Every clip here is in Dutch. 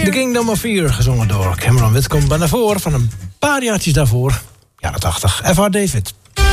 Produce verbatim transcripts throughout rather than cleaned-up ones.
The Kingdom of Fear, gezongen door Cameron Whitcomb. En daarvoor, van een paar jaartjes daarvoor, jaren tachtig, F R David.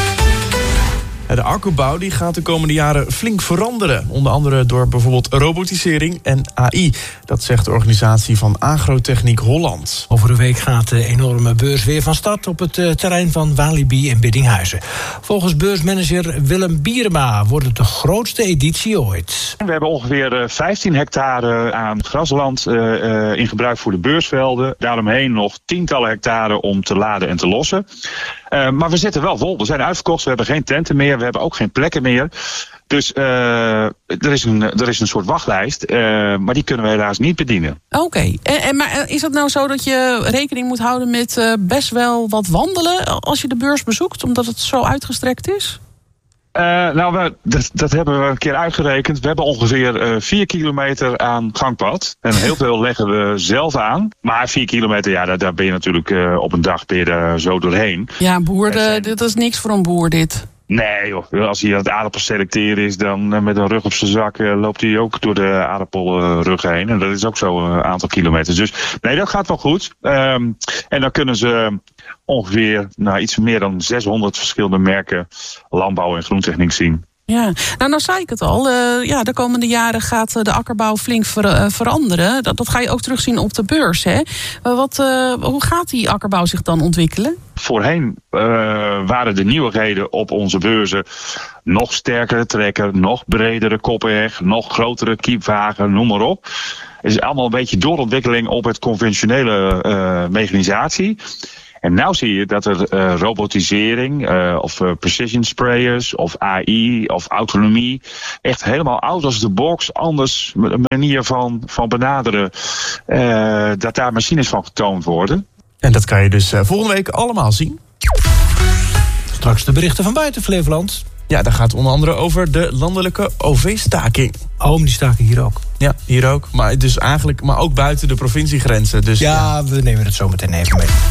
De accubouw die gaat de komende jaren flink veranderen. Onder andere door bijvoorbeeld robotisering en A I. Dat zegt de organisatie van Agrotechniek Holland. Over een week gaat de enorme beurs weer van start op het terrein van Walibi in Biddinghuizen. Volgens beursmanager Willem Bierema wordt het de grootste editie ooit. We hebben ongeveer vijftien hectare aan grasland uh, uh, in gebruik voor de beursvelden. Daaromheen nog tientallen hectare om te laden en te lossen. Uh, maar we zitten wel vol. We zijn uitverkocht, we hebben geen tenten meer, we hebben ook geen plekken meer. Dus uh, er, is een, er is een soort wachtlijst, uh, maar die kunnen we helaas niet bedienen. Oké, okay. en, en, maar is het nou zo dat je rekening moet houden met uh, best wel wat wandelen als je de beurs bezoekt, omdat het zo uitgestrekt is? Uh, nou, we, dat, dat hebben we een keer uitgerekend. We hebben ongeveer uh, vier kilometer aan gangpad. En heel veel leggen we zelf aan. Maar vier kilometer, ja, daar, daar ben je natuurlijk uh, op een dag ben je er zo doorheen. Ja, boer, de, dit is niks voor een boer, dit. Nee joh, als hij aan het aardappels selecteren is, dan uh, met een rug op zijn zak uh, loopt hij ook door de aardappelrug heen. En dat is ook zo een aantal kilometers. Dus nee, dat gaat wel goed. Um, en dan kunnen ze ongeveer nou, iets meer dan zeshonderd verschillende merken landbouw en groentechniek zien. Ja, nou, nou zei ik het al. Uh, ja, de komende jaren gaat de akkerbouw flink ver, uh, veranderen. Dat, dat ga je ook terugzien op de beurs. Hè? Uh, wat, uh, hoe gaat die akkerbouw zich dan ontwikkelen? Voorheen uh, waren de nieuwigheden op onze beurzen nog sterkere trekker, nog bredere koppenheg, nog grotere kiepwagen, noem maar op. Het is allemaal een beetje doorontwikkeling op het conventionele uh, mechanisatie. En nu zie je dat er uh, robotisering uh, of uh, precision sprayers of A I of autonomie echt helemaal out of the box, anders een manier van, van benaderen, uh, dat daar machines van getoond worden. En dat kan je dus uh, volgende week allemaal zien. Straks de berichten van buiten Flevoland. Ja, daar gaat het onder andere over de landelijke O V-staking. Oh, die staken hier ook. Ja, hier ook. Maar, dus eigenlijk, maar ook buiten de provinciegrenzen. Dus, ja, ja, we nemen het zo meteen even mee.